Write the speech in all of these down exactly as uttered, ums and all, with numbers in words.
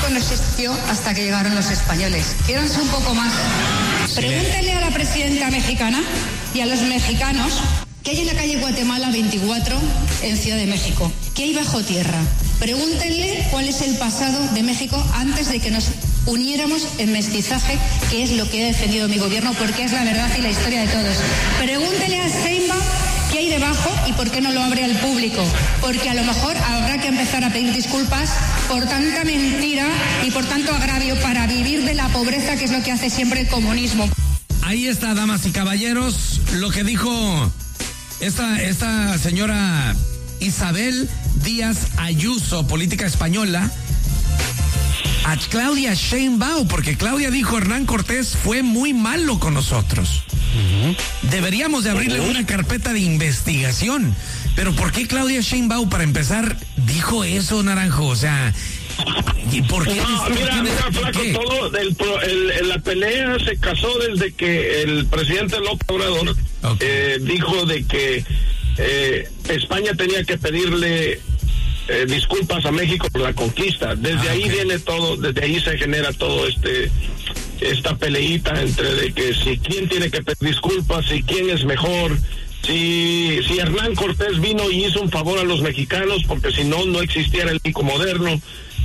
México no existió hasta que llegaron los españoles. Quiéranse un poco más. Pregúntenle a la presidenta mexicana y a los mexicanos qué hay en la calle Guatemala veinticuatro en Ciudad de México. ¿Qué hay bajo tierra? Pregúntenle cuál es el pasado de México antes de que nos uniéramos en mestizaje, que es lo que ha defendido mi gobierno, porque es la verdad y la historia de todos. Pregúntenle a Sheinbaum qué hay debajo y por qué no lo abre al público, porque a lo mejor habrá que empezar a pedir disculpas por tanta mentira y por tanto agravio para vivir de la pobreza, que es lo que hace siempre el comunismo. Ahí está, damas y caballeros, lo que dijo esta, esta señora Isabel Díaz Ayuso, política española, a Claudia Sheinbaum, porque Claudia dijo: Hernán Cortés fue muy malo con nosotros. Uh-huh. Deberíamos de abrirle uh-huh. una carpeta de investigación. Pero ¿por qué Claudia Sheinbaum, para empezar, dijo eso, Naranjo? O sea, ¿y por qué? No, ¿por mira, qué? mira, flaco, ¿qué? todo el, el, el, la pelea se casó desde que el presidente López Obrador okay. eh, dijo de que eh, España tenía que pedirle Eh, disculpas a México por la conquista. Desde ah, ahí okay. viene todo, desde ahí se genera todo este esta peleita entre de que si quién tiene que pedir disculpas, si quién es mejor, si si Hernán Cortés vino y hizo un favor a los mexicanos, porque si no no existiera el México moderno,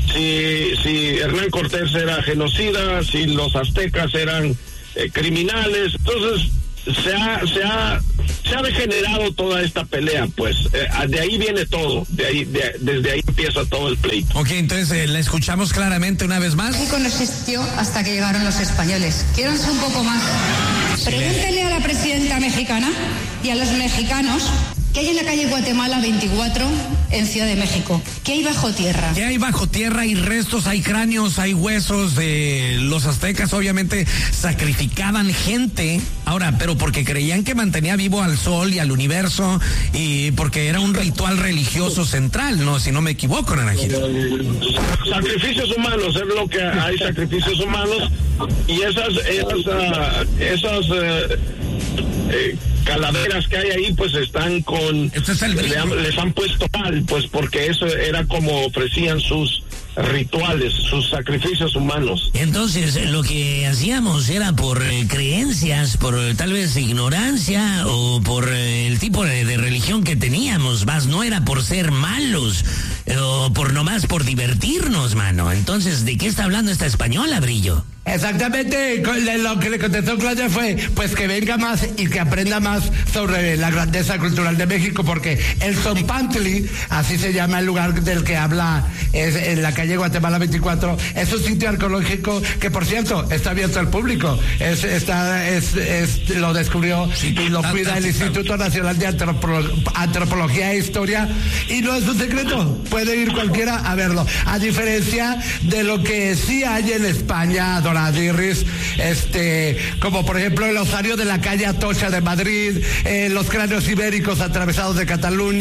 si si Hernán Cortés era genocida, si los aztecas eran eh, criminales. Entonces se ha se ha se ha degenerado toda esta pelea, pues eh, de ahí viene todo, de ahí de, desde ahí empieza todo el pleito. Ok, entonces eh, la escuchamos claramente una vez más. México no existió hasta que llegaron los españoles. Quiéranse un poco más. Pregúntenle a la presidenta mexicana y a los mexicanos qué hay en la calle Guatemala veinticuatro en Ciudad de México. ¿Qué hay bajo tierra? ¿Qué hay bajo tierra? Hay restos, hay cráneos, hay huesos. De los aztecas obviamente sacrificaban gente. Ahora, pero porque creían que mantenía vivo al sol y al universo, y porque era un ritual religioso central, ¿no? Si no me equivoco, Naranjito. Sacrificios humanos, es lo que hay, sacrificios humanos, y esas esas uh, esas uh, eh, calaveras que hay ahí pues están con este es el le, les han puesto mal, pues porque eso era como ofrecían sus rituales, sus sacrificios humanos. Entonces lo que hacíamos era por eh, creencias, por eh, tal vez ignorancia o por eh, el tipo de, de religión que teníamos, más no era por ser malos eh, o por nomás por divertirnos, mano. Entonces, ¿de qué está hablando esta española, Brillo? Exactamente, lo que le contestó Claudia fue pues que venga más y que aprenda más sobre la grandeza cultural de México, porque el Zompantli, así se llama el lugar del que habla, es en la calle Guatemala veinticuatro, es un sitio arqueológico que, por cierto, está abierto al público, es, está, es, es, lo descubrió y lo cuida el Instituto Nacional de Antropolo- Antropología e Historia, y no es un secreto, puede ir cualquiera a verlo, a diferencia de lo que sí hay en España, Doradirris, este, como por ejemplo el osario de la calle Atocha de Madrid, eh, los cráneos ibéricos atravesados de Cataluña.